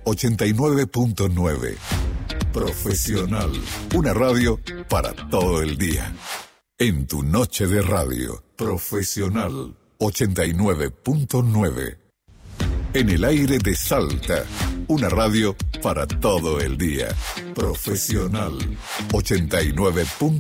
89.9. Profesional. Una radio para todo el día. En tu noche de radio. Profesional. 89.9. En el aire de Salta. Una radio para todo el día. Profesional. 89.9.